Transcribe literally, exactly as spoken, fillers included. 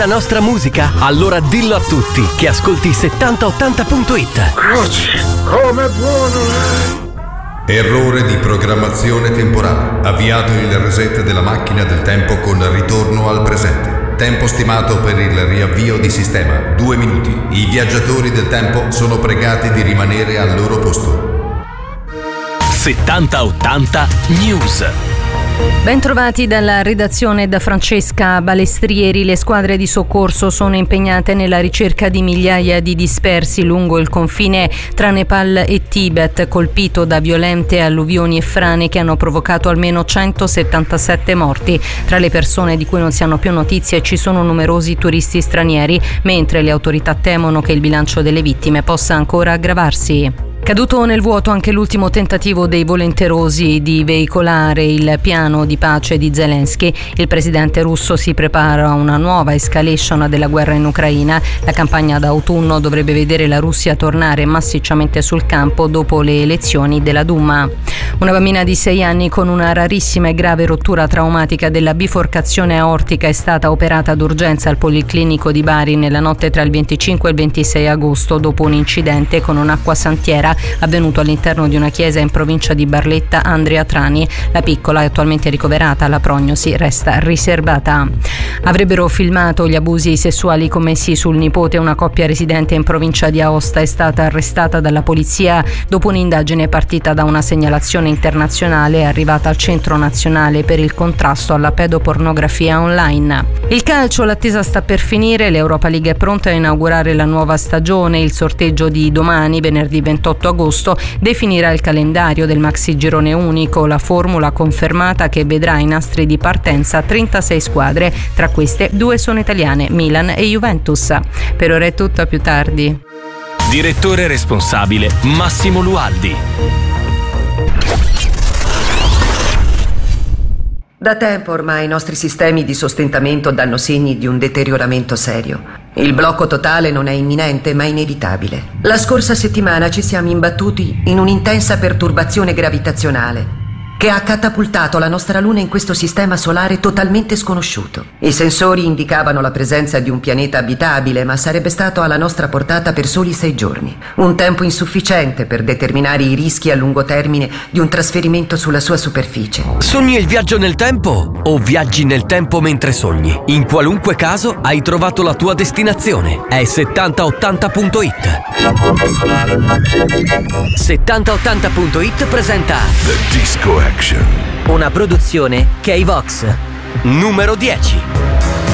La nostra musica? Allora dillo a tutti che ascolti settanta ottanta punto it. Croci, come buono lei! Errore di programmazione temporale. Avviato il reset della macchina del tempo con ritorno al presente. Tempo stimato per il riavvio di sistema, due minuti. I viaggiatori del tempo sono pregati di rimanere al loro posto. settanta ottanta News. Bentrovati dalla redazione da Francesca Balestrieri. Le squadre di soccorso sono impegnate nella ricerca di migliaia di dispersi lungo il confine tra Nepal e Tibet, colpito da violente alluvioni e frane che hanno provocato almeno centosettantasette morti. Tra le persone di cui non si hanno più notizie ci sono numerosi turisti stranieri, mentre le autorità temono che il bilancio delle vittime possa ancora aggravarsi. Caduto nel vuoto anche l'ultimo tentativo dei volenterosi di veicolare il piano di pace di Zelensky. Il presidente russo si prepara a una nuova escalation della guerra in Ucraina. La campagna d'autunno dovrebbe vedere la Russia tornare massicciamente sul campo dopo le elezioni della Duma. Una bambina di sei anni con una rarissima e grave rottura traumatica della biforcazione aortica è stata operata d'urgenza al Policlinico di Bari nella notte tra il venticinque e il ventisei agosto dopo un incidente con un'acquasantiera avvenuto all'interno di una chiesa in provincia di Barletta Andria Trani. La piccola è attualmente ricoverata, la prognosi resta riservata. Avrebbero filmato gli abusi sessuali commessi sul nipote. Una coppia residente in provincia di Aosta è stata arrestata dalla polizia dopo un'indagine partita da una segnalazione internazionale arrivata al Centro Nazionale per il contrasto alla pedopornografia online. Il calcio, l'attesa sta per finire, l'Europa League è pronta a inaugurare la nuova stagione. Il sorteggio di domani, venerdì ventotto agosto, definirà il calendario del maxi girone unico. La formula confermata che vedrà i nastri di partenza trentasei squadre, tra queste due sono italiane, Milan e Juventus. Per ora è tutto, a più tardi. Direttore responsabile Massimo Lualdi. Da tempo ormai i nostri sistemi di sostentamento danno segni di un deterioramento serio. Il blocco totale non è imminente, ma inevitabile. La scorsa settimana ci siamo imbattuti in un'intensa perturbazione gravitazionale che ha catapultato la nostra Luna in questo sistema solare totalmente sconosciuto. I sensori indicavano la presenza di un pianeta abitabile, ma sarebbe stato alla nostra portata per soli sei giorni. Un tempo insufficiente per determinare i rischi a lungo termine di un trasferimento sulla sua superficie. Sogni il viaggio nel tempo o viaggi nel tempo mentre sogni? In qualunque caso hai trovato la tua destinazione. È settanta ottanta punto it. settanta ottanta punto it presenta The Disco Action. una produzione K-Vox. Numero dieci.